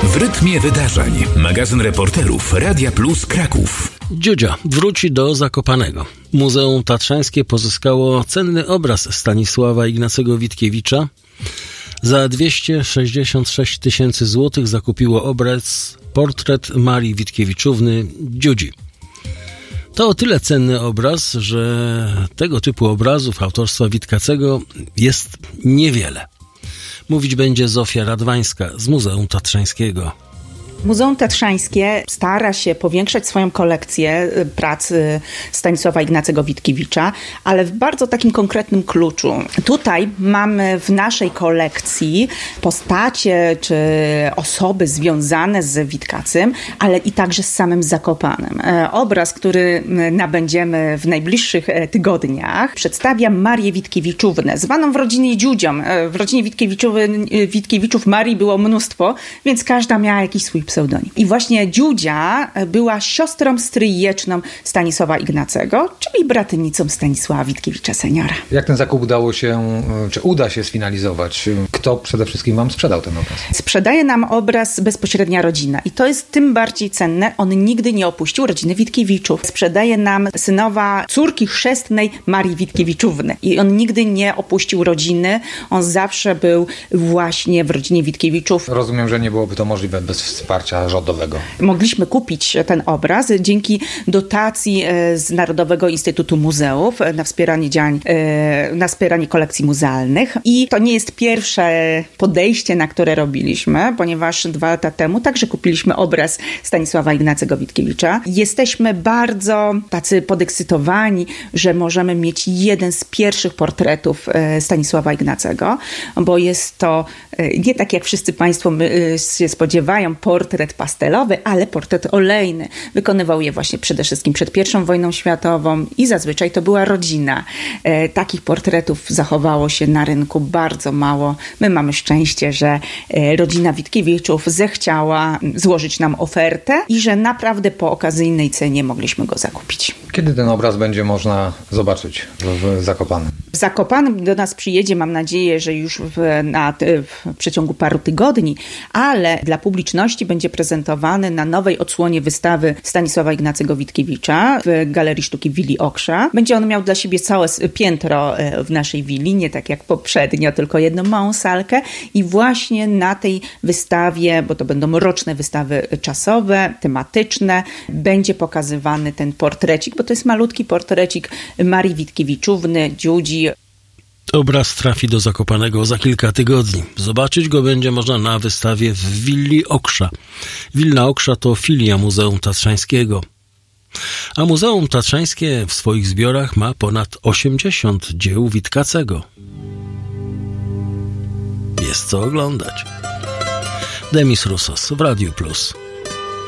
W rytmie wydarzeń. Magazyn reporterów Radia Plus Kraków. Dziudzia wróci do Zakopanego. Muzeum Tatrzańskie pozyskało cenny obraz Stanisława Ignacego Witkiewicza. Za 266 000 złotych zakupiło obraz portret Marii Witkiewiczówny Dziudzi. To o tyle cenny obraz, że tego typu obrazów autorstwa Witkacego jest niewiele. Mówić będzie Zofia Radwańska z Muzeum Tatrzańskiego. Muzeum Tatrzańskie stara się powiększać swoją kolekcję prac Stanisława Ignacego Witkiewicza, ale w bardzo takim konkretnym kluczu. Tutaj mamy w naszej kolekcji postacie czy osoby związane z Witkacym, ale i także z samym Zakopanem. Obraz, który nabędziemy w najbliższych tygodniach, przedstawia Marię Witkiewiczównę, zwaną w rodzinie Dziudzią. W rodzinie Witkwiewiczów Marii było mnóstwo, więc każda miała jakiś swój pseudonim. I właśnie Dziudzia była siostrą stryjeczną Stanisława Ignacego, czyli bratynicą Stanisława Witkiewicza seniora. Jak ten zakup uda się sfinalizować? Kto przede wszystkim wam sprzedał ten obraz? Sprzedaje nam obraz bezpośrednia rodzina i to jest tym bardziej cenne. On nigdy nie opuścił rodziny Witkiewiczów. Sprzedaje nam synowa córki chrzestnej Marii Witkiewiczówny i on nigdy nie opuścił rodziny. On zawsze był właśnie w rodzinie Witkwiewiczów. Rozumiem, że nie byłoby to możliwe bez wsparcia rządowego. Mogliśmy kupić ten obraz dzięki dotacji z Narodowego Instytutu Muzeów na wspieranie kolekcji muzealnych. I to nie jest pierwsze podejście, na które robiliśmy, ponieważ 2 lata temu także kupiliśmy obraz Stanisława Ignacego Witkiewicza. Jesteśmy bardzo tacy podekscytowani, że możemy mieć jeden z pierwszych portretów Stanisława Ignacego, bo jest to nie tak jak wszyscy Państwo się spodziewają, portret pastelowy, ale portret olejny. Wykonywał je właśnie przede wszystkim przed I wojną światową i zazwyczaj to była rodzina. Takich portretów zachowało się na rynku bardzo mało. My mamy szczęście, że rodzina Witkiewiczów zechciała złożyć nam ofertę i że naprawdę po okazyjnej cenie mogliśmy go zakupić. Kiedy ten obraz będzie można zobaczyć w Zakopanem? W Zakopanem do nas przyjedzie, mam nadzieję, że już w przeciągu paru tygodni, ale dla publiczności będzie prezentowany na nowej odsłonie wystawy Stanisława Ignacego Witkiewicza w Galerii Sztuki w Willi Okrza. Będzie on miał dla siebie całe piętro w naszej willi, nie tak jak poprzednio, tylko jedną małą salkę i właśnie na tej wystawie, bo to będą roczne wystawy czasowe, tematyczne, będzie pokazywany ten portrecik, bo to jest malutki portrecik Marii Witkiewiczówny, Dziudzi. Obraz trafi do Zakopanego za kilka tygodni. Zobaczyć go będzie można na wystawie w Willi Okrza. Wilna Okrza to filia Muzeum Tatrzańskiego. A Muzeum Tatrzańskie w swoich zbiorach ma ponad 80 dzieł Witkacego. Jest co oglądać. Demis Roussos w Radiu Plus.